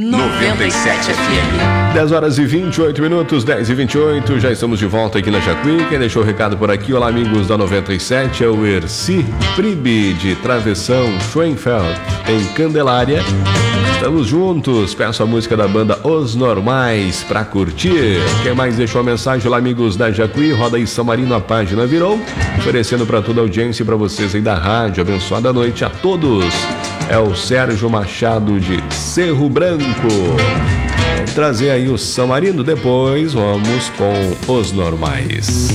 97 FM. 10 horas e 28 minutos, 10 e 28, já estamos de volta aqui na Jacuí. Quem deixou o recado por aqui, olá amigos da 97, é o Erci Pribe de Travessão Schoenfeld, em Candelária. Estamos juntos, peço a música da banda Os Normais pra curtir. Quem mais deixou a mensagem, olá amigos da Jacuí, roda aí São Marino, a página virou, oferecendo para toda a audiência e para vocês aí da rádio, abençoada noite a todos. É o Sérgio Machado de Cerro Branco. Vamos trazer aí o São Marino, depois vamos com Os Normais.